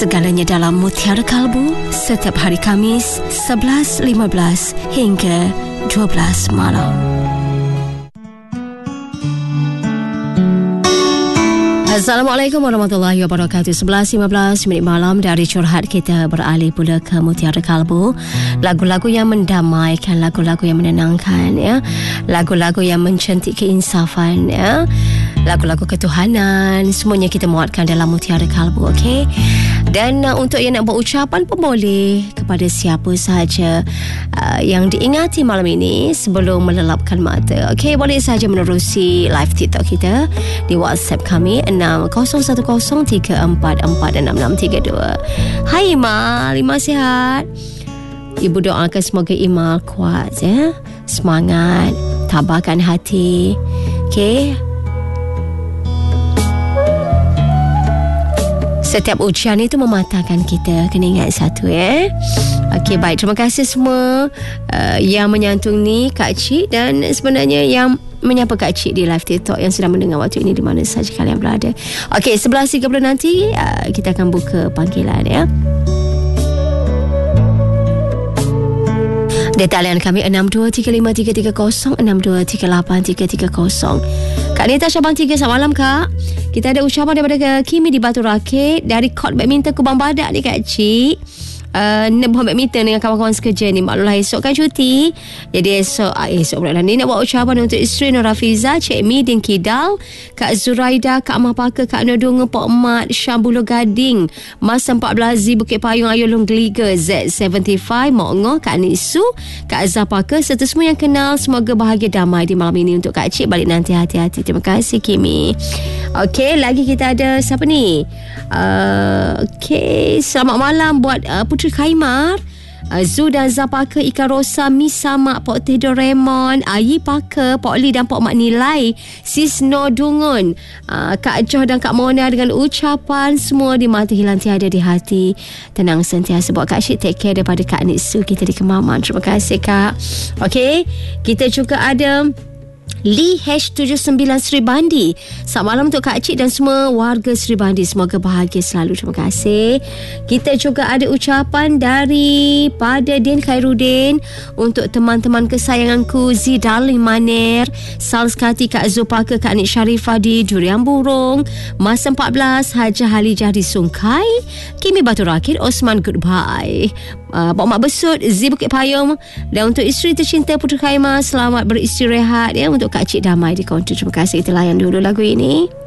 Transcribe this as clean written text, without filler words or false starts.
Segalanya dalam Mutiara Kalbu setiap hari Khamis 11.15 hingga 12 malam. Assalamualaikum warahmatullahi wabarakatuh. 11.15 minit malam dari curhat kita beralih pula ke Mutiara Kalbu. Lagu-lagu yang mendamaikan, lagu-lagu yang menenangkan, ya. Lagu-lagu yang mencantik keinsafan, ya. Lagu-lagu ketuhanan, semuanya kita muatkan dalam Mutiara Kalbu, okey? Dan untuk yang nak buat ucapan pun boleh kepada siapa sahaja yang diingati malam ini sebelum melelapkan mata. Okey, boleh sahaja menerusi live TikTok kita di WhatsApp kami 601034466632. Hai Imal, Imal sihat? Ibu doakan semoga Imal kuat, ya. Semangat, tabahkan hati. Okey. Setiap ujian itu mematahkan kita. Kena ingat satu, ya. Okey, baik. Terima kasih semua yang menyantuni Kak Cik dan sebenarnya yang menyapa Kak Cik di live TikTok yang sedang mendengar waktu ini di mana sahaja kalian berada. Okey, 11.30 nanti kita akan buka panggilan, ya. Talian kami 62353330 62383330. Kak Nita Syabang 3, selamat malam Kak. Kita ada ucapan daripada Kimi di Batu Rakit dari Court Badminton Kubang Badak ni Kak Cik. Nak buat badminton dengan kawan-kawan sekerja ni. Maklumlah esok kan cuti. Jadi esok pula ni nak buat ucapan untuk isteri Nur Rafiza, Cik Mi Din Kidal, Kak Zuraida, Kak Amah Paka, Kak Nodunga, Pok Mat, Syambulu Gading, Mas 14Z Bukit Payung, Ayolong Geliga, Z75 Mokngo, Kak Nisu, Kak Azhar Paka serta semua yang kenal. Semoga bahagia damai di malam ini. Untuk Kak Cik balik nanti hati-hati. Terima kasih Kimi. Okey, lagi kita ada siapa ni? Okey, selamat malam buat Putri Khaimar, Zu dan Zapaka, Ika Rosa, Misa Mak, Pok Teh Doraemon, Ayi Paka, Pok Li dan Pok Mak Nilai, Sis No Dungun, Kak Joh dan Kak Mona dengan ucapan semua di mata hilang tiada di hati. Tenang sentiasa buat Kak Syed, take care daripada Kak Nitsu kita di Kemaman. Terima kasih Kak. Okey, kita juga ada Lee H79 Sri Bandi. Selamat malam untuk Kak Cik dan semua warga Sri Bandi. Semoga bahagia selalu. Terima kasih. Kita juga ada ucapan daripada Din Khairuddin untuk teman-teman kesayanganku Z Darling Maner, Salskati, Kak Zupaka, Kak Nik Sharifah di Durian Burung, Mas 14, Hajah Halijah di Sungkai, Kimi Batu Rakit, Osman Goodbye, Pok Mak Besut, Z Bukit Payung. Dan untuk isteri tercinta Putri Khaimar, selamat beristirahat, ya. Untuk Kak Cik Damai di Kontu. Terima kasih. Kita layan dulu lagu ini.